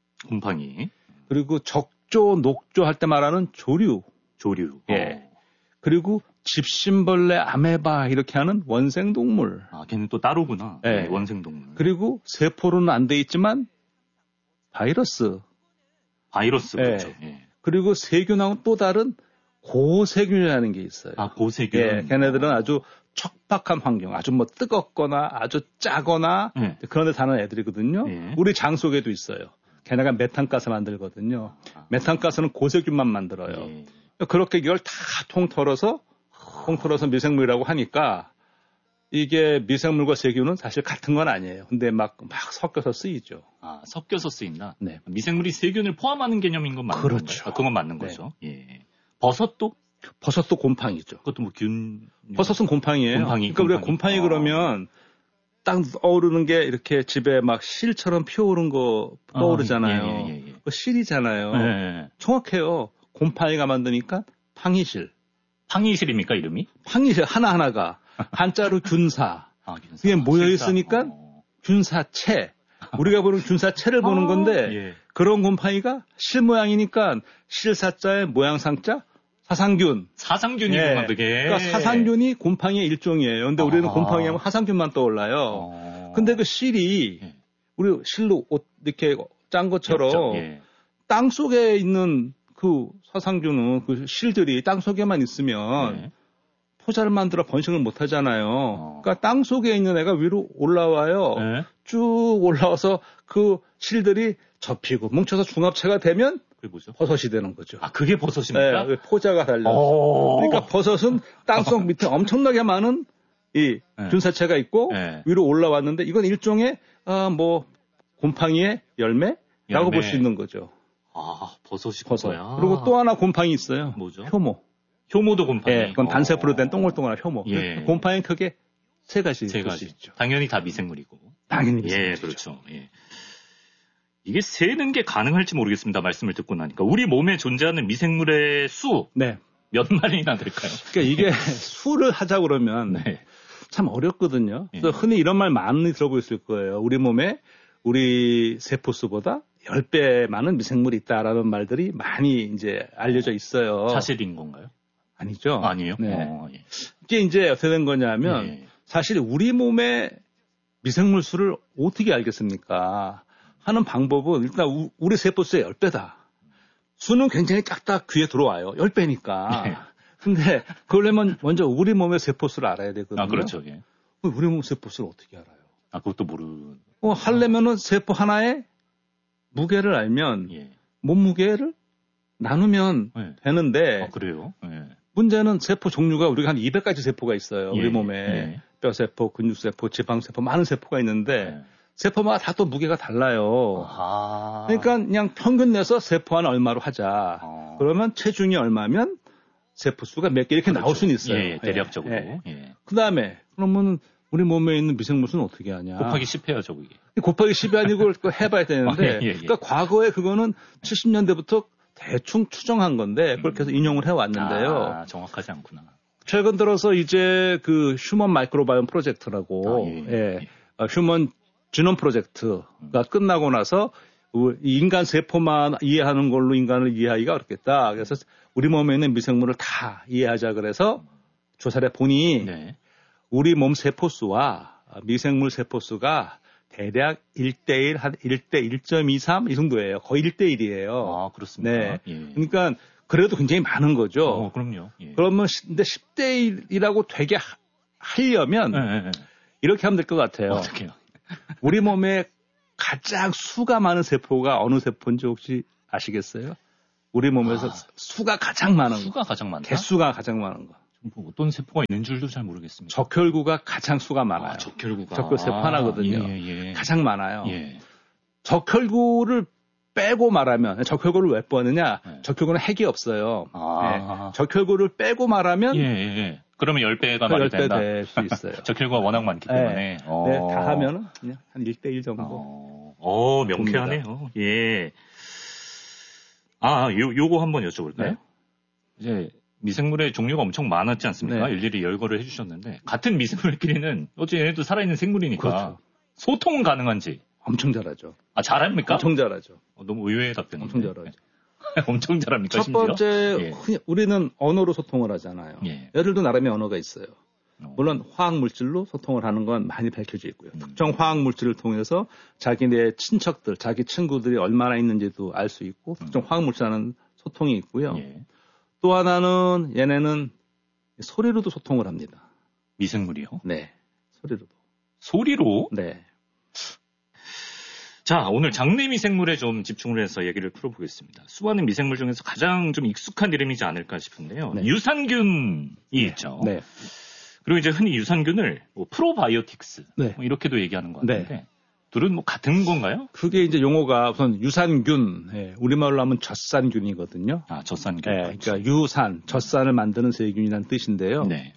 그리고 적조, 녹조 할 때 말하는 조류. 예. 그리고 집신벌레, 아메바 이렇게 하는 원생동물. 걔는 또 따로구나. 네. 원생동물. 그리고 세포로는 안 돼 있지만 바이러스. 그렇죠. 예. 그리고 세균하고는 또 다른 고세균이라는 게 있어요. 고세균. 예, 걔네들은 아주 척박한 환경, 아주 뭐 뜨겁거나 아주 짜거나 그런 데 사는 애들이거든요. 우리 장 속에도 있어요. 걔네가 메탄가스 만들거든요. 메탄가스는 고세균만 만들어요. 그렇게 이걸 다 통틀어서 미생물이라고 하니까 이게 미생물과 세균은 사실 같은 건 아니에요. 근데 막 섞여서 쓰이죠. 섞여서 쓰인다? 네. 미생물이 세균을 포함하는 개념인 건 맞는 그렇죠. 건가요? 그건 맞는 거죠. 예. 버섯도 곰팡이죠. 그것도 뭐 균. 버섯은 곰팡이에요. 그러니까 우리가 곰팡이 그러면 딱 떠오르는 게 이렇게 집에 막 실처럼 피어오른 거 떠오르잖아요. 그 실이잖아요. 정확해요. 곰팡이가 만드니까 팡이실. 팡이실입니까, 이름이? 팡이실 하나하나가 한자로 균사. 이게 모여 있으니까 균사체. 우리가 보는 균사체를 보는 건데 그런 곰팡이가 실 모양이니까 실사자의 모양상자 사상균. 사상균이구나, 그게. 그러니까 사상균이 곰팡이의 일종이에요. 근데 우리는 곰팡이 하면 하상균만 떠올라요. 근데 그 실이 우리 실로 옷 이렇게 짠 것처럼 땅 속에 있는 그 사상균은 그 실들이 땅 속에만 있으면 포자를 만들어 번식을 못 하잖아요. 그러니까 땅 속에 있는 애가 위로 올라와요. 쭉 올라와서 그 실들이 접히고 뭉쳐서 중합체가 되면 그게 뭐죠? 버섯이 되는 거죠. 그게 버섯입니까? 네, 포자가 달려서. 그러니까 버섯은 땅속 밑에 엄청나게 많은 이 균사체가 있고 위로 올라왔는데 이건 일종의 뭐 곰팡이의 열매라고 볼 수 있는 거죠. 버섯이 버섯. 그거야. 그리고 또 하나 곰팡이 있어요. 뭐죠? 효모도 곰팡이. 예, 그건 단세포로 된 동글동글한 효모. 곰팡이 크게 세 가지 있죠. 당연히 다 미생물이고. 당연히 미생물이죠. 그렇죠. 이게 세는 게 가능할지 모르겠습니다. 말씀을 듣고 나니까. 우리 몸에 존재하는 미생물의 수. 몇 마리나 될까요? 그러니까 이게 수를 하자 그러면 참 어렵거든요. 그래서 흔히 이런 말 많이 들어보셨을 거예요. 우리 몸에 우리 세포수보다 10배 많은 미생물이 있다라는 말들이 많이 이제 알려져 있어요. 사실인 건가요? 아니죠. 아니에요? 이게 이제 어떻게 된 거냐면 사실 우리 몸의 미생물 수를 어떻게 알겠습니까? 하는 방법은 일단 우리 세포수의 10배다. 수는 굉장히 딱딱 귀에 들어와요. 10배니까. 근데 그러려면 먼저 우리 몸의 세포수를 알아야 되거든요. 그렇죠. 우리 몸 세포수를 어떻게 알아요? 그것도 모르는. 하려면은 세포 하나의 무게를 알면 몸무게를 나누면 되는데. 그래요? 문제는 세포 종류가 우리가 한 200가지 세포가 있어요. 예, 우리 몸에. 예. 뼈세포, 근육세포, 지방세포, 많은 세포가 있는데 예. 세포마다 다 또 무게가 달라요. 아. 그러니까 그냥 평균 내서 세포 하나 얼마로 하자. 그러면 체중이 얼마면 세포 수가 몇 개 이렇게 그렇죠. 나올 수는 있어요. 예, 대략적으로. 예. 예. 그다음에 그러면 우리 몸에 있는 미생물수는 어떻게 하냐. 곱하기 10 해야죠, 그게. 곱하기 10이 아니고 그거 해봐야 되는데 예. 그러니까 과거에 그거는 70년대부터 대충 추정한 건데 그렇게 해서 인용을 해왔는데요. 아, 정확하지 않구나. 최근 들어서 이제 그 휴먼 마이크로바이옴 프로젝트라고 휴먼 지놈 프로젝트가 끝나고 나서 인간 세포만 이해하는 걸로 인간을 이해하기가 어렵겠다. 그래서 우리 몸에 있는 미생물을 다 이해하자 그래서 조사를 해보니 네. 우리 몸 세포수와 미생물 세포수가 대략 1대1, 한 1대 1.23 이 정도예요. 거의 1대1이에요. 아, 그렇습니다. 네. 예. 그러니까 그래도 굉장히 많은 거죠. 그럼요. 예. 그러면 근데 10대 1이라고 되게 하려면 이렇게 하면 될 것 같아요. 어떻게요? 우리 몸에 가장 수가 많은 세포가 어느 세포인지 혹시 아시겠어요? 우리 몸에서 수가 가장 많은 거. 수가 가장 많다? 개수가 가장 많은 거. 뭐 어떤 세포가 있는 줄도 잘 모르겠습니다. 적혈구가 가장 수가 많아요. 적혈구가. 적혈 세포 하나거든요. 예. 가장 많아요. 예. 적혈구를 빼고 말하면 적혈구를 왜 빼느냐? 네. 적혈구는 핵이 없어요. 아. 네. 적혈구를 빼고 말하면 예. 그러면 10배가 말이 10배 된다. 될 수 있어요. 적혈구가 워낙 많기 때문에. 네, 다 하면은 그냥 한 1대1 정도. 명쾌하네요. 예. 요거 한번 여쭤볼까요? 네. 이제 미생물의 종류가 엄청 많았지 않습니까? 네. 일일이 열거를 해주셨는데 같은 미생물끼리는 어째 얘네도 살아있는 생물이니까 그렇죠. 소통은 가능한지. 엄청 잘하죠. 잘합니까? 엄청 잘하죠. 너무 의외의 답변인데. 엄청 잘하죠. 엄청 잘합니까? 첫 심지어? 번째, 예. 우리는 언어로 소통을 하잖아요. 예. 얘들도 나름의 언어가 있어요. 물론 화학물질로 소통을 하는 건 많이 밝혀져 있고요. 특정 화학물질을 통해서 자기네 친척들, 자기 친구들이 얼마나 있는지도 알 수 있고 특정 화학물질하는 소통이 있고요. 예. 또 하나는 얘네는 소리로도 소통을 합니다. 미생물이요? 네. 소리로도. 소리로? 네. 자, 오늘 장내 미생물에 좀 집중을 해서 얘기를 풀어보겠습니다. 수많은 미생물 중에서 가장 좀 익숙한 이름이지 않을까 싶은데요. 네. 유산균이 있죠. 네. 그리고 이제 흔히 유산균을 뭐 프로바이오틱스 네. 뭐 이렇게도 얘기하는 것 같은데 네. 둘은 뭐 같은 건가요? 그게 이제 용어가 우선 유산균, 우리말로 하면 젖산균이거든요. 젖산균. 네, 그러니까 유산, 젖산을 만드는 세균이라는 뜻인데요. 네.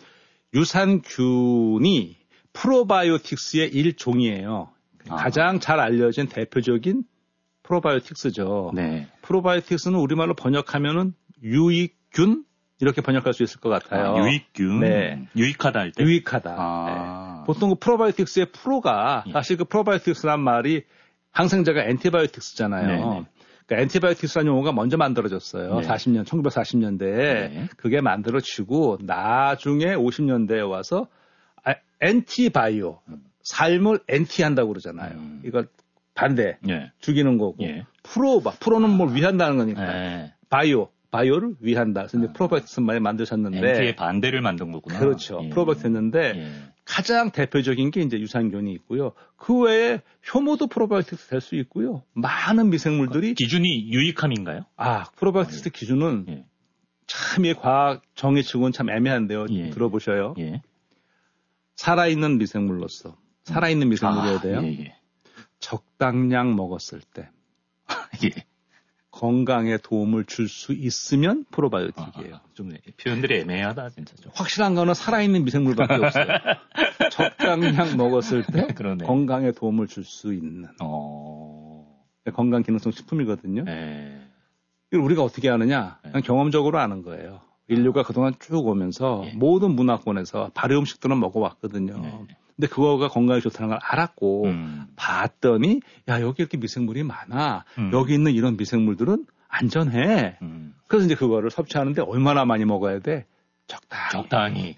유산균이 프로바이오틱스의 일종이에요. 가장 잘 알려진 대표적인 프로바이오틱스죠. 네. 프로바이오틱스는 우리말로 번역하면은 유익균 이렇게 번역할 수 있을 것 같아요. 유익균. 네. 유익하다 할 때. 유익하다. 네. 보통 그 프로바이오틱스의 프로가 사실 그 프로바이오틱스란 말이 항생제가 엔티바이오틱스잖아요. 네네. 그러니까 엔티바이오틱스라는 용어가 먼저 만들어졌어요. 네. 1940년대에 네. 그게 만들어지고 나중에 50년대에 와서 엔티바이오 삶을 엔티한다고 그러잖아요. 이걸 반대 예. 죽이는 거고 예. 프로는 뭘 위한다는 거니까 예. 바이오를 위한다. 그래서 이제 프로바이오틱스 많이 만드셨는데 엔티의 반대를 만든 거구나. 그렇죠. 예. 프로바이오틱스 했는데 예. 가장 대표적인 게 이제 유산균이 있고요. 그 외에 효모도 프로바이오틱스 될 수 있고요. 많은 미생물들이 기준이 유익함인가요? 프로바이오틱스 기준은 예. 참 이 과학 정의치고는 참 애매한데요. 예. 들어보셔요. 예. 살아있는 미생물로서 살아있는 미생물이어야 돼요. 예. 적당량 먹었을 때 예. 건강에 도움을 줄 수 있으면 프로바이오틱이에요. 좀 표현들이 애매하다 진짜 좀. 확실한 거는 살아있는 미생물밖에 없어요. 적당량 먹었을 때 그러네. 건강에 도움을 줄 수 있는 건강 기능성 식품이거든요. 이걸 우리가 어떻게 아느냐? 그냥 경험적으로 아는 거예요. 인류가 그동안 쭉 오면서 모든 문화권에서 발효 음식들은 먹어왔거든요. 근데 그거가 건강에 좋다는 걸 알았고 봤더니 야 여기 이렇게 미생물이 많아. 여기 있는 이런 미생물들은 안전해. 그래서 이제 그거를 섭취하는데 얼마나 많이 먹어야 돼? 적당히.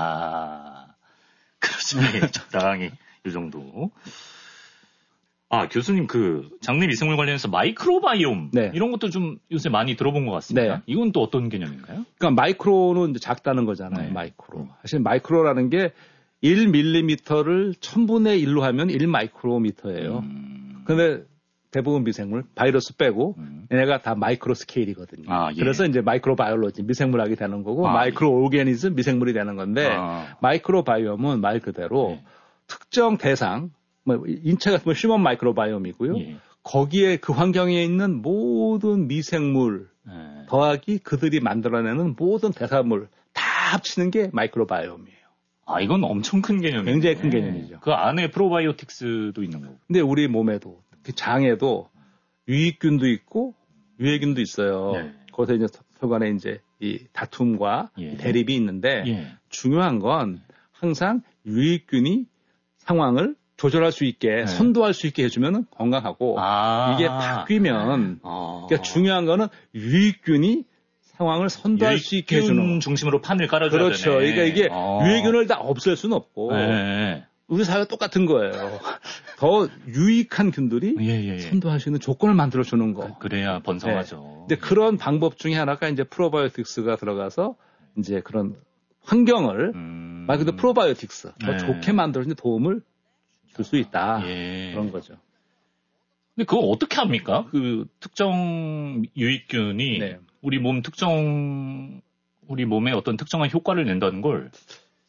그렇지. 적당히. 이 정도. 교수님 장내 미생물 관련해서 마이크로바이옴 이런 것도 좀 요새 많이 들어본 것 같습니다. 네. 이건 또 어떤 개념인가요? 그러니까 마이크로는 이제 작다는 거잖아요. 마이크로. 사실 마이크로라는 게 1mm를 1000분의 1로 하면 1마이크로미터예요. 근데 대부분 미생물, 바이러스 빼고 얘네가 다 마이크로 스케일이거든요. 예. 그래서 이제 마이크로바이올로지 미생물학이 되는 거고 마이크로 오르게니즘 미생물이 되는 건데 마이크로바이옴은 말 그대로 특정 대상, 뭐 인체 같은 건 휴먼 마이크로바이옴이고요. 거기에 그 환경에 있는 모든 미생물 더하기 그들이 만들어내는 모든 대사물 다 합치는 게 마이크로바이옴이에요. 이건 엄청 큰 개념이에요. 굉장히 큰 개념이죠. 그 안에 프로바이오틱스도 있는 거고. 근데 우리 몸에도, 장에도 유익균도 있고 유해균도 있어요. 거기서 이제 서간에 이제 이 다툼과 대립이 있는데 중요한 건 항상 유익균이 상황을 조절할 수 있게 선도할 수 있게 해주면 건강하고 이게 바뀌면 그러니까 중요한 거는 유익균이 상황을 선도할 수 있게 해주는 중심으로 판을 깔아줘야 되네. 그렇죠. 그러니까 이게 유해균을 다 없앨 수는 없고 우리 사회가 똑같은 거예요. 더 유익한 균들이 선도할 수 있는 조건을 만들어주는 거. 그래야 번성하죠. 근데 그런 방법 중에 하나가 이제 프로바이오틱스가 들어가서 이제 그런 환경을 말 그대로 프로바이오틱스 더 좋게 만들어주는 도움을 줄 수 있다. 그런 거죠. 근데 그거 어떻게 합니까? 그 특정 유익균이 우리 몸에 어떤 특정한 효과를 낸다는 걸